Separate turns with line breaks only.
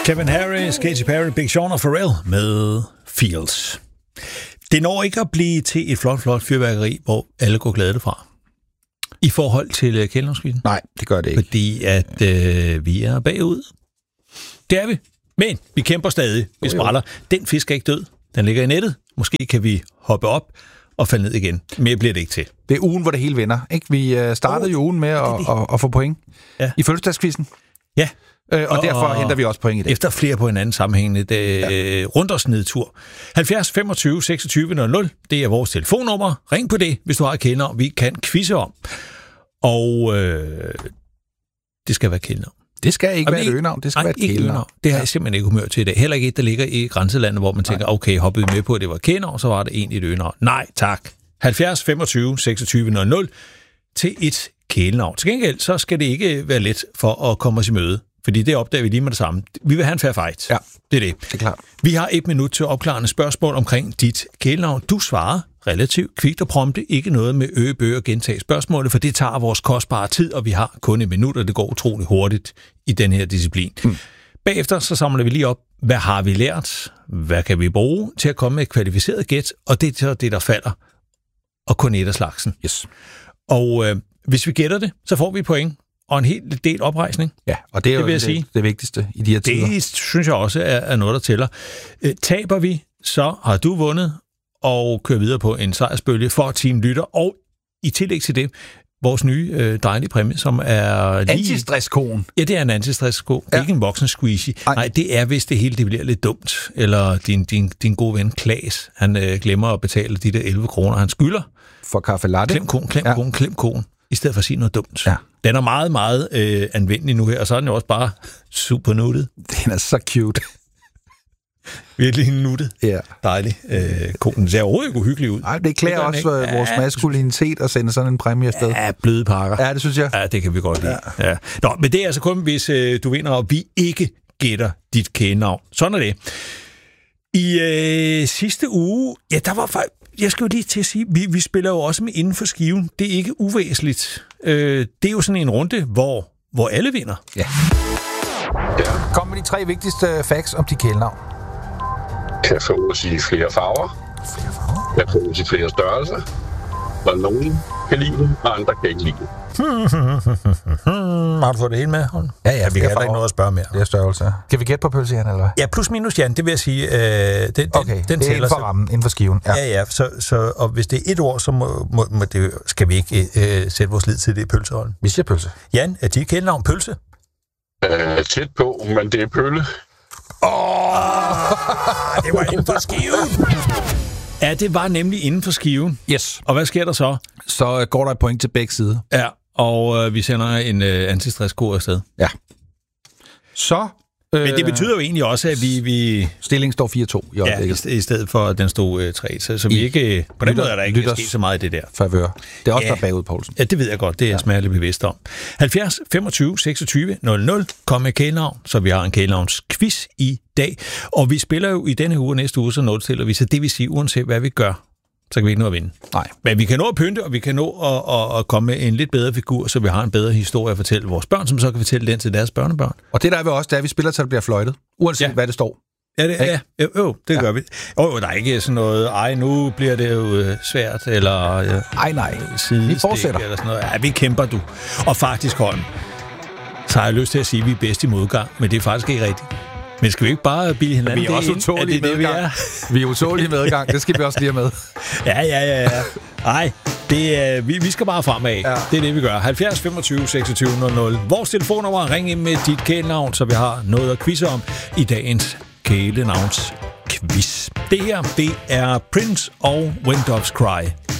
Kevin Harris, Katy Perry, Big Sean og Pharrell med Fields. Det når ikke at blive til et flot fyrværkeri, hvor alle går glade fra. I forhold til kældnavnsquizzen?
Nej, det gør det ikke.
Fordi at vi er bagud. Det er vi. Men vi kæmper stadig. Vi spræller. Den fisk er ikke død. Den ligger i nettet. Måske kan vi hoppe op og falde ned igen. Mere bliver det ikke til.
Det er ugen, hvor det hele vender. Ikke? Vi startede jo ugen med at få point i fødselsdagsquizzen.
Ja.
Og derfor henter vi også point i det.
Efter flere på hinanden sammenhængende rundårsnedtur. 70 25 26 00. Det er vores telefonnummer. Ring på det, hvis du har et kender, vi kan quizze om. Og det skal være kender.
Det skal ikke være et øgenavn, det skal være et kælenavn.
Det har jeg simpelthen ikke humør til i dag. Heller ikke et, der ligger i grænselandet, hvor man tænker, okay, hoppede med på, at det var kender, og så var det egentlig et øgenavn. Nej, tak. 70 25 26 00 til et kælenavn. Til gengæld, så skal det ikke være let for at komme os i møde. Fordi det opdager vi lige med det samme. Vi vil have en fair fight.
Ja,
det er det.
Det er klart.
Vi har 1 minut til opklarende spørgsmål omkring dit kælenavn. Du svarer relativt kvikt og prompte. Ikke noget med øgebøger og gentage spørgsmålet, for det tager vores kostbare tid, og vi har kun 1 minut, og det går utrolig hurtigt i den her disciplin. Bagefter så samler vi lige op, hvad har vi lært? Hvad kan vi bruge til at komme med et kvalificeret gæt? Og det er så det, der falder. Og kun et af slagsen.
Yes.
Og hvis vi gætter det, så får vi point. Og en helt del oprejsning.
Ja, og det er jo det vigtigste i de her tider.
Det synes jeg også er noget, der tæller. Taber vi, så har du vundet og kører videre på en sejrsbølge for Team Lytter. Og i tillæg til det, vores nye dejlige præmie, som er
antistress-koen.
Ja, det er en antistress-ko. Ja. Ikke en voksen squeezy. Nej, det er, hvis det hele det bliver lidt dumt. Eller din gode ven Klaas, han glemmer at betale de der 11 kroner, han skylder.
For kaffe latte.
Klem koen. I stedet for at sige noget dumt. Ja. Den er meget, meget anvendelig nu her, og så er den jo også bare super nuttet.
Den er så cute.
Virkelig nuttet.
Ja.
Dejlig. Konen ser overhovedet ikke uhyggelig ud.
Nej, det klæder også vores maskulinitet at sende sådan en præmie afsted.
Ja, bløde pakker.
Ja, det synes jeg.
Ja, det kan vi godt lide. Ja. Nå, men det er altså kun, hvis du vinder, og vi ikke gætter dit kælenavn. Sådan er det. I sidste uge, ja, der var faktisk... Jeg skal jo lige til at sige, vi spiller jo også med inden for skiven. Det er ikke uvæsentligt. Det er jo sådan en runde, hvor alle vinder.
Ja. Kom med de 3 vigtigste facts om dit kælenavn.
Kan fås i flere farver. Kan fås i flere størrelser. Der nogen kan lide det, og andre kan ikke lide det.
Har du fået det hele med, Holm?
Ja,
vi har heller ikke noget at spørge mere.
Det er størrelse. Kan vi gætte på pølse, Jan, eller hvad?
Ja, plus minus, Jan, det vil jeg sige. Den
det er inden for rammen, inden for skiven.
Ja, så og hvis det er et ord, så må det, skal vi ikke sætte vores lid til det pølse, Holm.
Vi siger pølse.
Jan, er dit kælenavn pølse?
Tæt på, men det er pølle.
Det var inden for skiven. Ja, det var nemlig inden for skiven.
Yes.
Og hvad sker der så?
Så går der et point til begge sider.
Ja, og vi sender en antistress-ko afsted.
Ja. Så...
Men det betyder jo egentlig også, at vi...
Stillingen står 4-2 i øjeblikket.
Ja, i stedet for, at den stod 3. Så vi ikke... På den måde er der ikke sket så meget i det der.
Favør. Det er også der bagud, Poulsen.
Ja, det ved jeg godt. Det er jeg smerteligt bevidst om. 70 25 26 00. Kom med kælenavn, så vi har en kælenavnsquiz i dag. Og vi spiller jo i denne uge og næste uge, så nulstiller vi. Så det vil sige, uanset hvad vi gør, så kan vi ikke nå at vinde.
Nej.
Men vi kan nå at pynte, og vi kan nå at komme med en lidt bedre figur, så vi har en bedre historie at fortælle vores børn, som så kan fortælle den til deres børnebørn.
Og det der er vi også, det er, at vi spiller, til det bliver fløjtet. Uanset hvad det står.
Ja, det gør vi. Der er ikke sådan noget, nu bliver det jo svært, eller
nej. Vi fortsætter.
Eller sådan noget. Ja, vi kæmper, du. Og faktisk, Holm, så har jeg lyst til at sige, at vi er bedst i modgang, men det er faktisk ikke rigtigt. Men skal vi ikke bare bilde hinanden
det? Vi er også utålige medgang. Vi er utålige medgang, det skal vi også lige have med.
Ja. Nej, vi skal bare fremad. Ja. Det er det, vi gør. 70 25 26 00. Vores telefonnummer, ring ind med dit kælenavn, så vi har noget at quizze om i dagens kælenavns quiz. Det her, det er Prince og When Doves Cry.